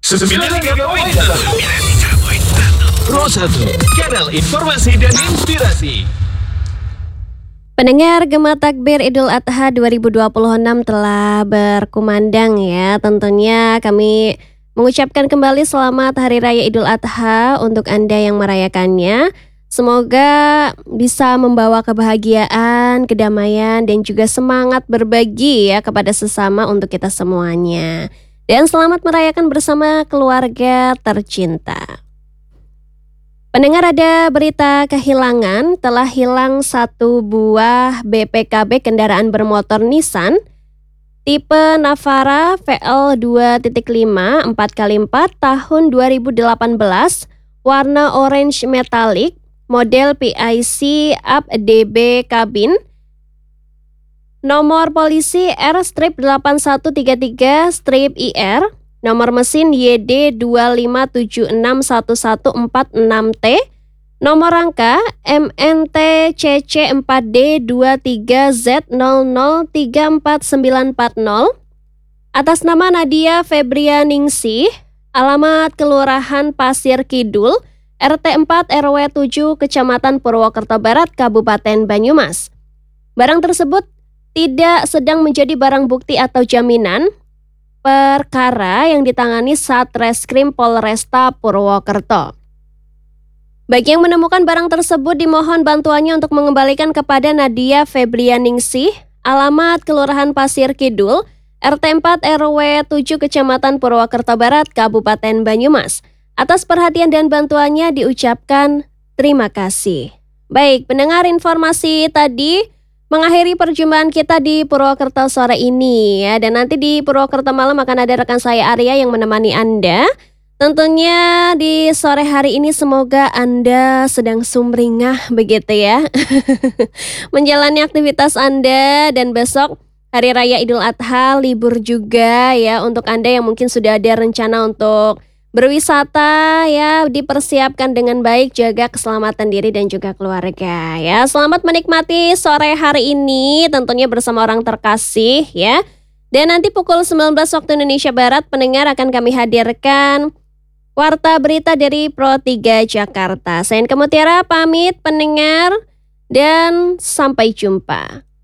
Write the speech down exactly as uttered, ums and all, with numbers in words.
sembilan puluh tiga koma satu Pro satu, kanal informasi dan inspirasi. Pendengar Gema Takbir Idul Adha dua ribu dua puluh enam telah berkumandang ya. Tentunya kami mengucapkan kembali selamat Hari Raya Idul Adha untuk Anda yang merayakannya. Semoga bisa membawa kebahagiaan, kedamaian, dan juga semangat berbagi ya kepada sesama untuk kita semuanya. Dan selamat merayakan bersama keluarga tercinta. Pendengar, ada berita kehilangan. Telah hilang satu buah B P K B kendaraan bermotor Nissan tipe Navara V L dua titik lima empat kali empat tahun dua ribu delapan belas, warna orange metalik, model P I C Up D B Cabin, nomor polisi R delapan satu tiga tiga I R, nomor mesin Y D dua lima tujuh enam satu satu empat enam T, nomor rangka M N T C C empat D dua tiga Z nol nol tiga empat sembilan empat nol, atas nama Nadia Febrianingsih, alamat Kelurahan Pasir Kidul, R T empat R W tujuh, Kecamatan Purwokerto Barat, Kabupaten Banyumas. Barang tersebut tidak sedang menjadi barang bukti atau jaminan perkara yang ditangani Satreskrim Polresta Purwokerto. Bagi yang menemukan barang tersebut, dimohon bantuannya untuk mengembalikan kepada Nadia Febrianingsih, alamat Kelurahan Pasir Kidul, R T empat R W tujuh, Kecamatan Purwokerto Barat, Kabupaten Banyumas. Atas perhatian dan bantuannya diucapkan terima kasih. Baik, pendengar, informasi tadi mengakhiri perjumpaan kita di Purwokerto sore ini ya. Dan nanti di Purwokerto malam akan ada rekan saya Arya yang menemani Anda. Tentunya di sore hari ini semoga Anda sedang sumringah begitu ya. Menjalani aktivitas Anda, dan besok Hari Raya Idul Adha libur juga ya. Untuk Anda yang mungkin sudah ada rencana untuk berwisata ya, dipersiapkan dengan baik, jaga keselamatan diri dan juga keluarga ya. Selamat menikmati sore hari ini tentunya bersama orang terkasih ya. Dan nanti pukul sembilan belas waktu Indonesia Barat, pendengar, akan kami hadirkan Warta Berita dari Pro tiga Jakarta. Saya Inka Mutiara pamit pendengar, dan sampai jumpa.